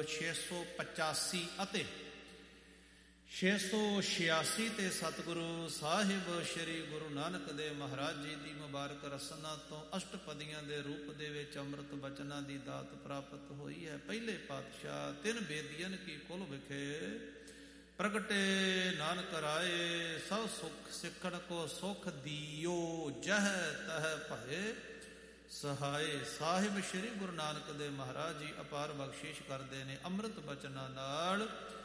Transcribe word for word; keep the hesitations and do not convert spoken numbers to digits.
ਛੇ ਸੌ ਪਚਾਸੀ ਅਤੇ ਛੇ ਸੌ ਛਿਆਸੀ ਤੇ ਸਤਿਗੁਰੂ ਸਾਹਿਬ ਸ੍ਰੀ ਗੁਰੂ ਨਾਨਕ ਦੇਵ ਮਹਾਰਾਜ ਜੀ ਦੀ ਮੁਬਾਰਕ ਰਸਨਾ ਤੋਂ ਅਸ਼ਟਪਦੀਆਂ ਦੇ ਰੂਪ ਦੇ ਵਿੱਚ ਅੰਮ੍ਰਿਤ ਬਚਨਾਂ ਦੀ ਦਾਤ ਪ੍ਰਾਪਤ ਹੋਈ ਹੈ। ਪਹਿਲੇ ਪਾਤਸ਼ਾਹ ਤਿੰਨ ਬੇਦੀਆਂ ਕੀ ਕੁਲ ਵਿਖੇ ਪ੍ਰਗਟੇ ਨਾਨਕ ਰਾਏ, ਸਭ ਸੁਖ ਸਿੱਖਣ ਕੋ ਸੁਖ ਦੀਓ, ਜਹ ਤਹ ਭਏ ਸਹਾਏ। ਸਾਹਿਬ ਸ੍ਰੀ ਗੁਰੂ ਨਾਨਕ ਦੇਵ ਮਹਾਰਾਜ ਜੀ ਅਪਾਰ ਬਖਸ਼ਿਸ਼ ਕਰਦੇ ਨੇ ਅੰਮ੍ਰਿਤ ਬਚਨਾਂ ਨਾਲ